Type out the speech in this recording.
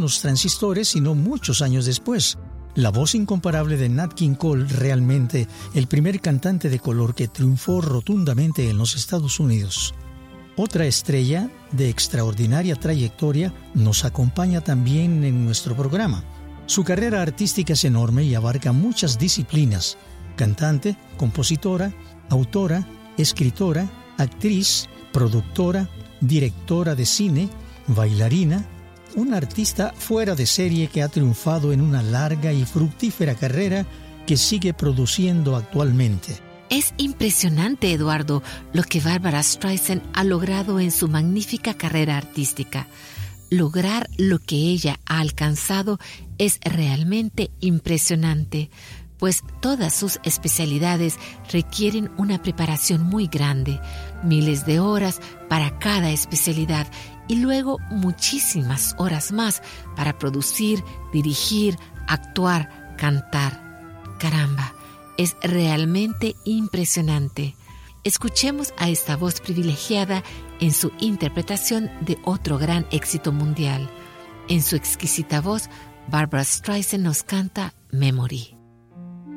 los transistores, sino muchos años después. La voz incomparable de Nat King Cole, realmente el primer cantante de color que triunfó rotundamente en los Estados Unidos. Otra estrella de extraordinaria trayectoria nos acompaña también en nuestro programa. Su carrera artística es enorme y abarca muchas disciplinas: cantante, compositora, autora, escritora, actriz, productora, directora de cine, bailarina, una artista fuera de serie que ha triunfado en una larga y fructífera carrera que sigue produciendo actualmente. Es impresionante, Eduardo, lo que Barbra Streisand ha logrado en su magnífica carrera artística. Lograr lo que ella ha alcanzado es realmente impresionante, pues todas sus especialidades requieren una preparación muy grande, miles de horas para cada especialidad y luego muchísimas horas más para producir, dirigir, actuar, cantar. Caramba, es realmente impresionante. Escuchemos a esta voz privilegiada en su interpretación de otro gran éxito mundial. En su exquisita voz, Barbra Streisand nos canta Memory.